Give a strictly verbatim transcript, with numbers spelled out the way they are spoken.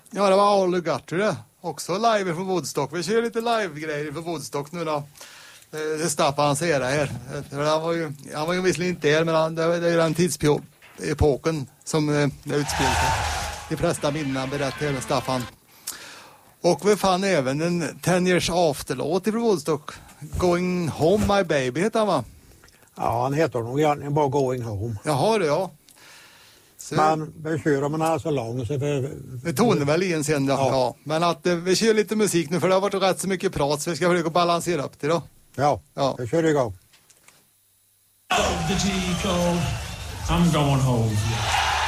Ja, det var All Gutter det. Också live från Woodstock. Vi kör lite live-grejer för Woodstock nu då. Det är Staffan säger det här. Han var ju, han var ju visserligen inte där, men han, det är den tidsepoken som det utspelar sig. De flesta minnen berättar med Staffan. Och vi fann även en ten years after-låt i Woodstock. Going Home My Baby heter han, va? Ja, han heter nog egentligen bara Going Home. Jaha, det ja. Så, men vi kör om den är så lång så vi... Vi tonar väl i en sen, ja. Ja. ja. Men att eh, vi kör lite musik nu för det har varit rätt så mycket prat så vi ska försöka balansera upp det då. Ja, ja. vi kör igång. The G code, I'm going home.